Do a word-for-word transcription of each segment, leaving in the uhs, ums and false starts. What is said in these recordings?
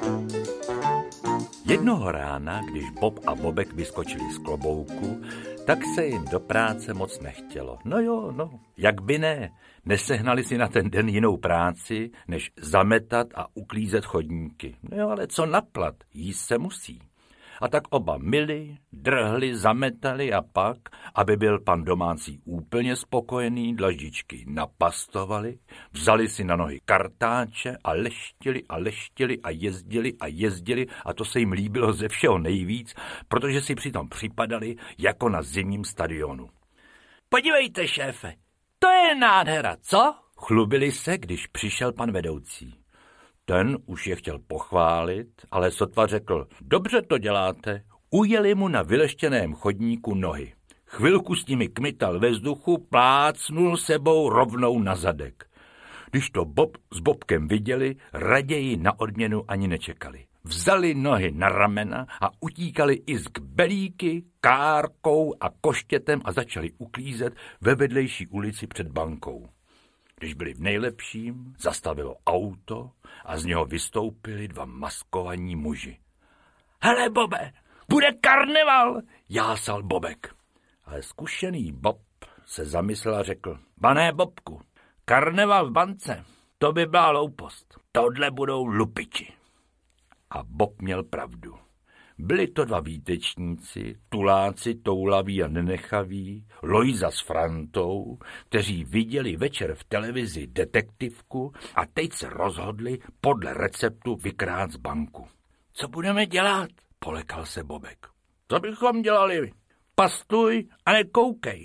Jednoho rána, když Bob a Bobek vyskočili z klobouku, tak se jim do práce moc nechtělo. No jo, no, jak by ne. Nesehnali si na ten den jinou práci, než zametat a uklízet chodníky. No jo, ale co naplat, jíst se musí. A tak oba myli, drhli, zametali a pak, aby byl pan domácí úplně spokojený, dlaždičky napastovali, vzali si na nohy kartáče a leštili a leštili a jezdili a jezdili a to se jim líbilo ze všeho nejvíc, protože si přitom připadali jako na zimním stadionu. Podívejte, šéfe, to je nádhera, co? Chlubili se, když přišel pan vedoucí. Ten už je chtěl pochválit, ale sotva řekl, dobře to děláte, ujeli mu na vyleštěném chodníku nohy. Chvilku s nimi kmital ve vzduchu, plácnul sebou rovnou na zadek. Když to Bob s Bobkem viděli, raději na odměnu ani nečekali. Vzali nohy na ramena a utíkali i s kbelíky, kárkou a koštětem a začali uklízet ve vedlejší ulici před bankou. Když byli v nejlepším, zastavilo auto a z něho vystoupili dva maskovaní muži. Hele, Bobe, bude karneval, jásal Bobek. Ale zkušený Bob se zamyslel a řekl, pane Bobku, karneval v bance, to by byla loupost, tohle budou lupiči. A Bob měl pravdu. Byli to dva výtečníci, tuláci, toulaví a nenechaví, Lojza s Frantou, kteří viděli večer v televizi detektivku a teď se rozhodli podle receptu vykrát z banku. Co budeme dělat? Polekal se Bobek. Co bychom dělali? Pastuj a nekoukej.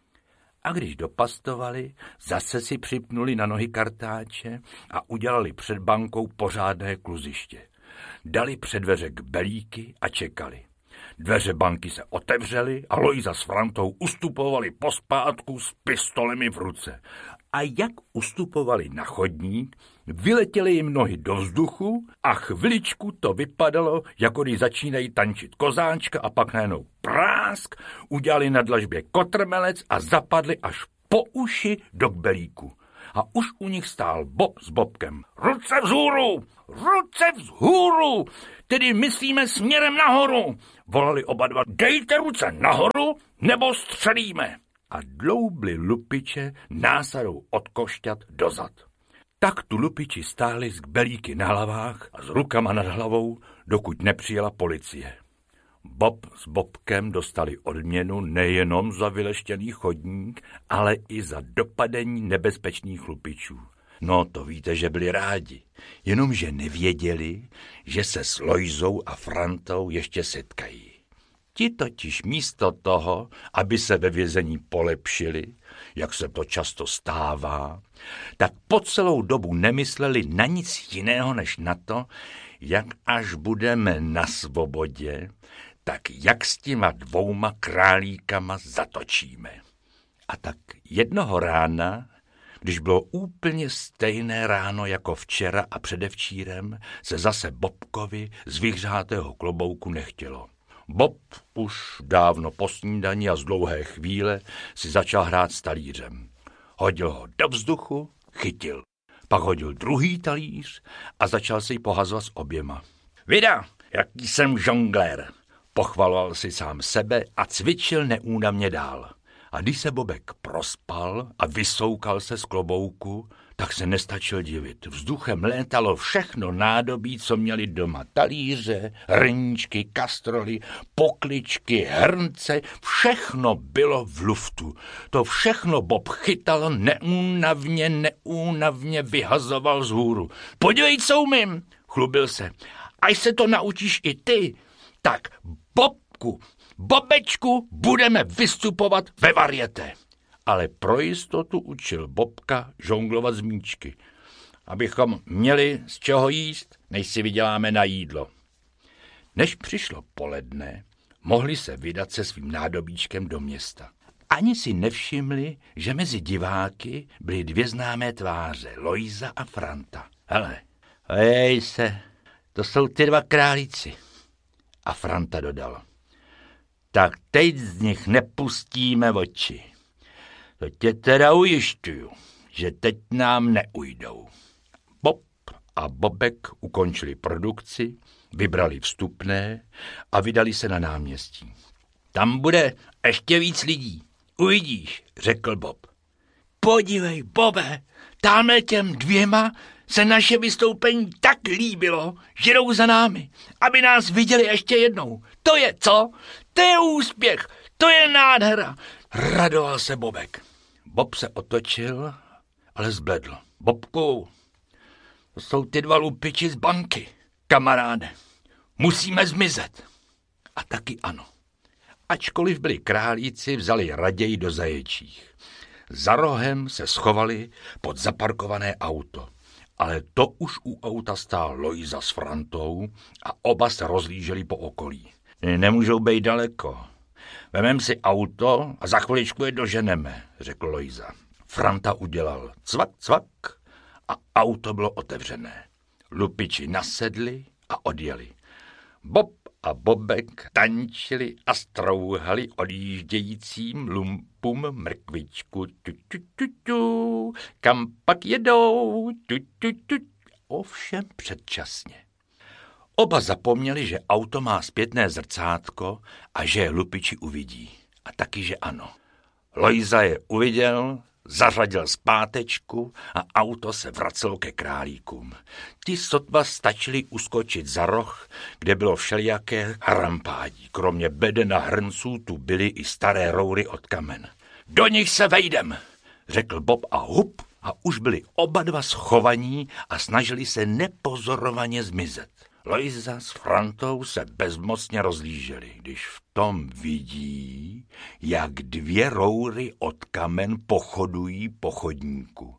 A když dopastovali, zase si připnuli na nohy kartáče a udělali před bankou pořádné kluziště. Dali před dveře kbelíky a čekali. Dveře banky se otevřely a Lojza s Frantou ustupovali pospátku s pistolemi v ruce. A jak ustupovali na chodník, vyletěly jim nohy do vzduchu a chviličku to vypadalo, jako když začínají tančit kozáčka a pak najednou prásk, udělali na dlažbě kotrmelec a zapadli až po uši do kbelíku. A už u nich stál Bob s Bobkem. Ruce vzhůru! Ruce vzhůru! Tedy myslíme směrem nahoru! Volali oba dva. Dejte ruce nahoru, nebo střelíme! A dloubli lupiče násadou od košťat dozad. Tak tu lupiči stáli s kbelíky na hlavách a s rukama nad hlavou, dokud nepřijela policie. Bob s Bobkem dostali odměnu nejenom za vyleštěný chodník, ale i za dopadení nebezpečných lupičů. No, to víte, že byli rádi, jenomže nevěděli, že se s Lojzou a Frantou ještě setkají. Ti totiž místo toho, aby se ve vězení polepšili, jak se to často stává, tak po celou dobu nemysleli na nic jiného, než na to, jak až budeme na svobodě, tak jak s těma dvouma králíkama zatočíme. A tak jednoho rána, když bylo úplně stejné ráno jako včera a předevčírem, se zase Bobkovi z vyhřátého klobouku nechtělo. Bob už dávno po snídani a z dlouhé chvíle si začal hrát s talířem. Hodil ho do vzduchu, chytil. Pak hodil druhý talíř a začal si ji pohazovat s oběma. Vida, jaký jsem žonglér, pochvaloval si sám sebe a cvičil neúnavně dál. A když se Bobek prospal a vysoukal se z klobouku, tak se nestačil divit. Vzduchem létalo všechno nádobí, co měli doma. Talíře, hrníčky, kastroly, pokličky, hrnce, všechno bylo v luftu. To všechno Bob chytal neúnavně, neúnavně vyhazoval z hůru. Podívej, co umím, chlubil se. Až se to naučíš i ty, tak Bobku, Bobečku, budeme vystupovat ve varieté. Ale pro jistotu učil Bobka žonglovat z míčky, abychom měli z čeho jíst, než si vyděláme na jídlo. Než přišlo poledne, mohli se vydat se svým nádobíčkem do města. Ani si nevšimli, že mezi diváky byly dvě známé tváře, Lojza a Franta. Hele, hej se, to jsou ty dva králíci. A Franta dodal, tak teď z nich nepustíme oči. To tě teda ujišťuju, že teď nám neujdou. Bob a Bobek ukončili produkci, vybrali vstupné a vydali se na náměstí. Tam bude ještě víc lidí, uvidíš, řekl Bob. Podívej, Bobe, tamhle těm dvěma se naše vystoupení tak líbilo, že jdou za námi, aby nás viděli ještě jednou. To je co? To je úspěch, to je nádhera, radoval se Bobek. Bob se otočil, ale zbledl. Bobku, to jsou ty dva lupiči z banky, kamaráde. Musíme zmizet. A taky ano. Ačkoliv byli králíci, vzali raději do zaječích. Za rohem se schovali pod zaparkované auto. Ale to už u auta stál Lojza s Frantou a oba se rozlíželi po okolí. Nemůžou být daleko. Vemem si auto a za chviličku je doženeme, řekl Lojza. Franta udělal cvak, cvak a auto bylo otevřené. Lupiči nasedli a odjeli. Bob a Bobek tančili a strouhali odjíždějícím lumpům mrkvičku. Tu, tu, tu, tu. Kam pak jedou? Tu, tu, tu. Ovšem předčasně. Oba zapomněli, že auto má zpětné zrcátko a že je lupiči uvidí. A taky, že ano. Lojza je uviděl, zařadil zpátečku a auto se vracelo ke králíkům. Ti sotva stačili uskočit za roh, kde bylo všelijaké harampádí. Kromě beden a hrnců tu byly i staré roury od kamen. Do nich se vejdem, řekl Bob a hup, a už byli oba dva schovaní a snažili se nepozorovaně zmizet. Lojza s Frantou se bezmocně rozlíželi, když v tom vidí, jak dvě roury od kamen pochodují po chodníku.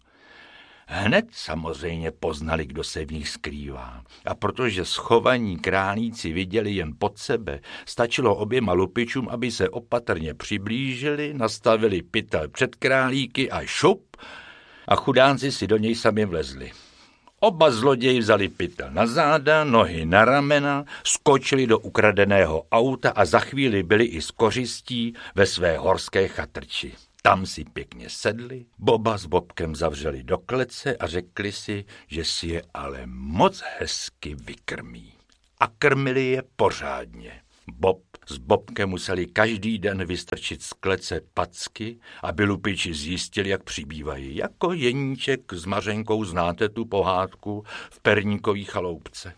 Hned samozřejmě poznali, kdo se v nich skrývá. A protože schovaní králíci viděli jen pod sebe, stačilo oběma lupičům, aby se opatrně přiblížili, nastavili pytel před králíky a šup, a chudánci si do něj sami vlezli. Oba zloději vzali pytel na záda, nohy na ramena, skočili do ukradeného auta a za chvíli byli i s kořistí ve své horské chatrči. Tam si pěkně sedli, Boba s Bobkem zavřeli do klece a řekli si, že si je ale moc hezky vykrmí. A krmili je pořádně. Bob s Bobkem museli každý den vystrčit z klece packy, aby lupiči zjistili, jak přibývají. Jako Jeníček s Mařenkou, znáte tu pohádku, v perníkový chaloupce.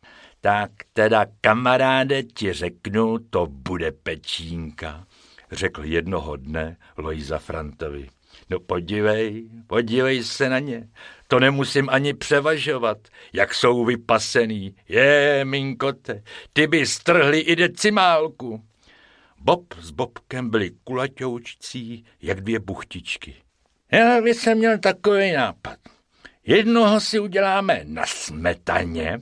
Tak teda, kamaráde, ti řeknu, to bude pečínka, řekl jednoho dne Lojza Frantovi. No podívej, podívej se na ně, to nemusím ani převažovat, jak jsou vypasený. Je, minkote, ty by strhli i decimálku. Bob s Bobkem byli kulaťoučcí, jak dvě buchtičky. Já bych jsem měl takový nápad. Jednoho si uděláme na smetaně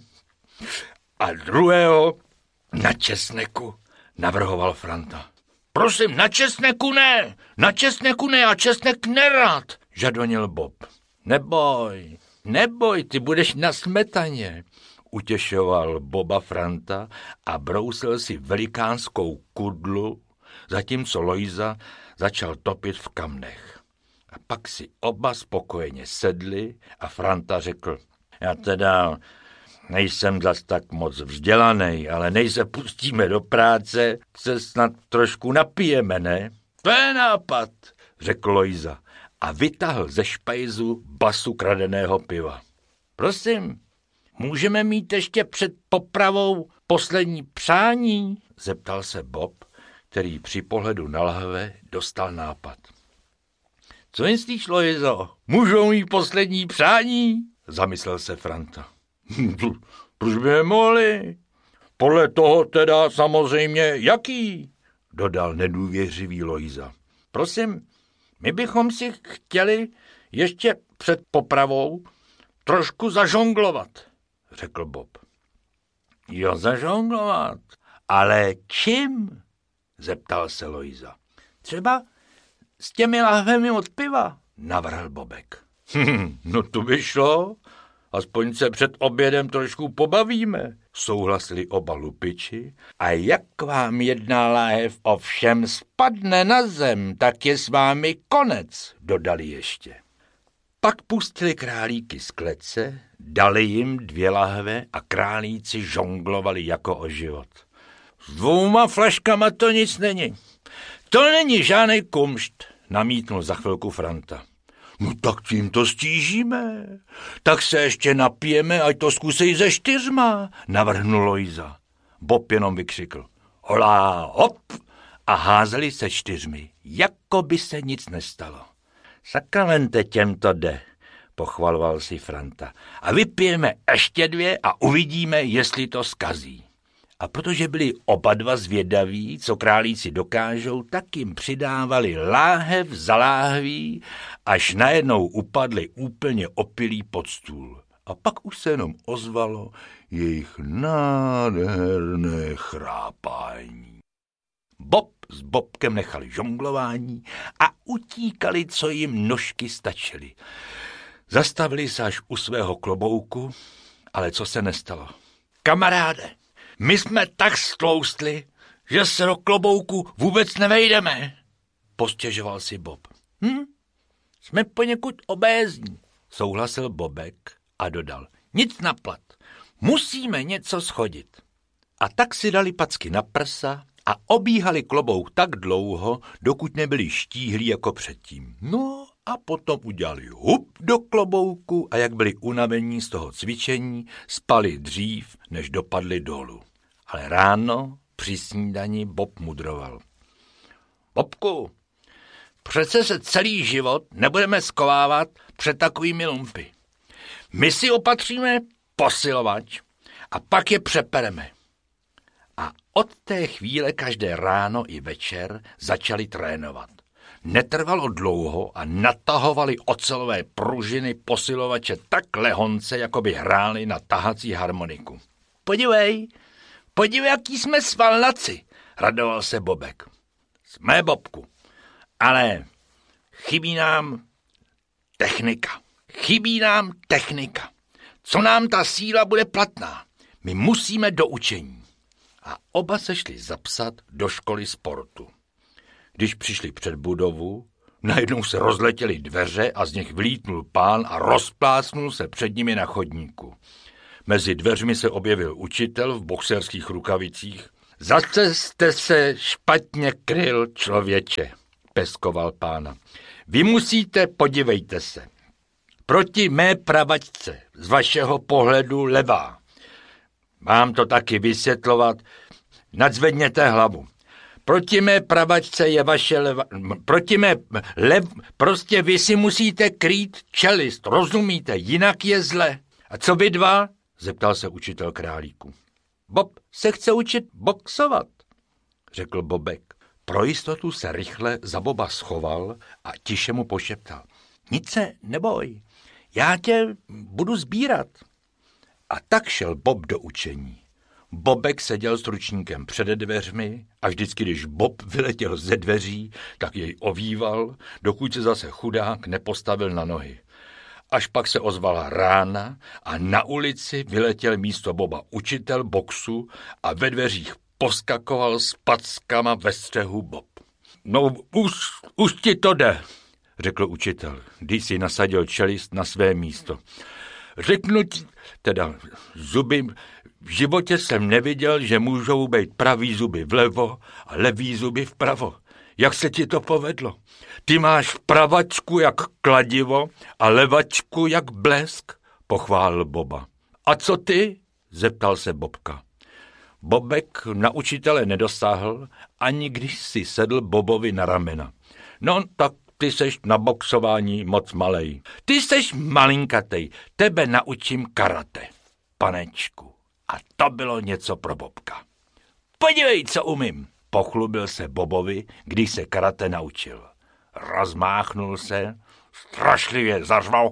a druhého na česneku, navrhoval Franta. Prosím, na česneku ne, na česneku ne, a česnek nerad, žadonil Bob. Neboj, neboj, ty budeš na smetaně, utěšoval Boba Franta a brousil si velikánskou kudlu, zatímco Lojza začal topit v kamnech. A pak si oba spokojeně sedli a Franta řekl, já teda nejsem zas tak moc vzdělaný, ale než se pustíme do práce, se snad trošku napijeme, ne? To je nápad, řekl Lojza a vytáhl ze špajzu basu kradeného piva. Prosím, můžeme mít ještě před popravou poslední přání? Zeptal se Bob, který při pohledu na lahve dostal nápad. Co myslíš, Lojzo? Můžou mít poslední přání? Zamyslel se Franta. Proč by nemohli? Podle toho teda samozřejmě jaký? Dodal nedůvěřivý Lojza. Prosím, my bychom si chtěli ještě před popravou trošku zažonglovat, řekl Bob. Jo, zažonglovat, ale čím? Zeptal se Lojza. Třeba s těmi lahvemi od piva, navrhl Bobek. Hm, no to by šlo. Aspoň se před obědem trošku pobavíme, souhlasili oba lupiči. A jak vám jedna láhev ovšem spadne na zem, tak je s vámi konec, dodali ještě. Pak pustili králíky z klece, Dali jim dvě lahve a králíci žonglovali jako o život. S dvouma flaškama to nic není. To není žádný kumšt, namítnul za chvilku Franta. No tak tím to stížíme. Tak se ještě napijeme, ať to zkusej ze čtyřma, navrhnul Lojza. Bob jenom vykřikl. Holá, hop! A házeli se čtyřmi, jako by se nic nestalo. Sakalente, těm to jde, pochvaloval si Franta. A vypijeme ještě dvě a uvidíme, jestli to zkazí. A protože byli oba dva zvědaví, co králíci dokážou, tak jim přidávali láhev za láhví, až najednou upadli úplně opilí pod stůl. A pak už se jenom ozvalo jejich nádherné chrápání. Bob s Bobkem nechali žonglování a utíkali, co jim nožky stačily. Zastavili se až u svého klobouku, ale co se nestalo? Kamaráde, my jsme tak stloustli, že se do klobouku vůbec nevejdeme, postěžoval si Bob. Hm? Jsme poněkud obézní, souhlasil Bobek a dodal. Nic na plat, musíme něco schodit. A tak si dali packy na prsa a obíhali klobouk tak dlouho, dokud nebyli štíhlí jako předtím. No a potom udělali hup do klobouku a jak byli unavení z toho cvičení, spali dřív, než dopadli dolů. Ale ráno při snídani Bob mudroval. Bobku, přece se celý život nebudeme skovávat před takovými lumpy. My si opatříme posilovač a pak je přepereme. A od té chvíle každé ráno i večer začali trénovat. Netrvalo dlouho a natahovali ocelové pružiny posilovače tak lehonce, jako by hráli na tahací harmoniku. Podívej, podívej, jaký jsme svalnaci, radoval se Bobek. Jsme, Bobku, ale chybí nám technika. Chybí nám technika. Co nám ta síla bude platná? My musíme do učení. A oba se šli zapsat do školy sportu. Když přišli před budovu, najednou se rozletěly dveře a z nich vlítnul pán a rozplásnul se před nimi na chodníku. Mezi dveřmi se objevil učitel v boxerských rukavicích. Zase jste se špatně kryl, člověče, peskoval pána. Vy musíte, podívejte se. Proti mé pravačce, z vašeho pohledu levá. Mám to taky vysvětlovat. Nadzvedněte hlavu. Proti mé pravačce je vaše leva... Proti mé lev... Prostě vy si musíte krýt čelist, rozumíte? Jinak je zle. A co vy dva? Zeptal se učitel Králíku. Bob se chce učit boxovat, řekl Bobek. Pro jistotu se rychle za Boba schoval a tiše mu pošeptal. Nic se neboj, já tě budu sbírat. A tak šel Bob do učení. Bobek seděl s ručníkem před dveřmi a vždycky, když Bob vyletěl ze dveří, tak jej ovýval, dokud se zase chudák nepostavil na nohy. Až pak se ozvala rána a na ulici vyletěl místo Boba učitel boxu a ve dveřích poskakoval s packama ve střehu Bob. No už, už ti to jde, řekl učitel, když si nasadil čelist na své místo. Řeknu ti, teda zuby, v životě jsem neviděl, že můžou být pravý zuby vlevo a levý zuby vpravo. Jak se ti to povedlo? Ty máš pravačku jak kladivo a levačku jak blesk, pochválil Boba. A co ty? Zeptal se Bobka. Bobek na učitele nedosáhl, ani když si sedl Bobovi na ramena. No tak ty seš na boxování moc malej. Ty seš malinkatej, tebe naučím karate, panečku. A to bylo něco pro Bobka. Podívej, co umím, pochlubil se Bobovi, když se karate naučil. Rozmáchnul se, strašlivě zařval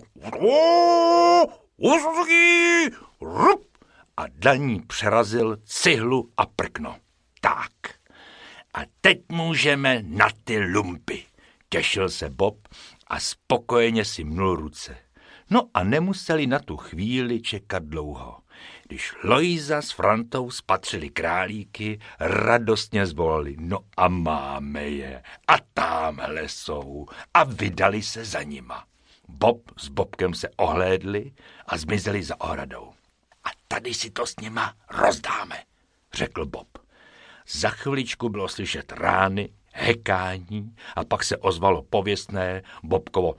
a dlaní přerazil cihlu a prkno. Tak, a teď můžeme na ty lumpy, těšil se Bob a spokojeně si mnul ruce. No a nemuseli na tu chvíli čekat dlouho. Když Lojza s Frantou spatřili králíky, radostně zvolali, no a máme je, a támhle jsou, a vydali se za nima. Bob s Bobkem se ohlédli a zmizeli za ohradou. A tady si to s nima rozdáme, řekl Bob. Za chviličku bylo slyšet rány, hekání a pak se ozvalo pověstné Bobkovo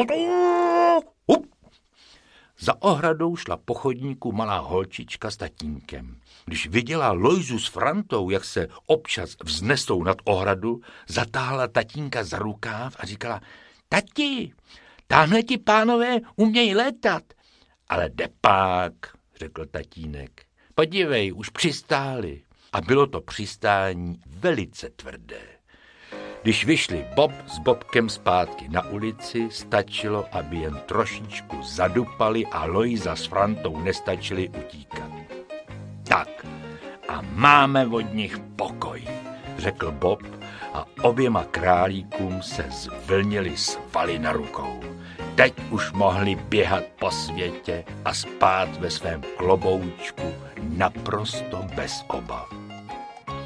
Za ohradou šla po chodníku malá holčička s tatínkem. Když viděla Lojzu s Frantou, jak se občas vznesou nad ohradu, zatáhla tatínka za rukáv a říkala: Tati, táhle ti pánové umějí létat. Ale depák, řekl tatínek. Podívej, už přistáli. A bylo to přistání velice tvrdé. Když vyšli Bob s Bobkem zpátky na ulici, stačilo, aby jen trošičku zadupali a Lojza s Frantou nestačili utíkat. Tak, a máme od nich pokoj, řekl Bob a oběma králíkům se zvlnily svaly na rukou. Teď už mohli běhat po světě a spát ve svém kloboučku naprosto bez obav.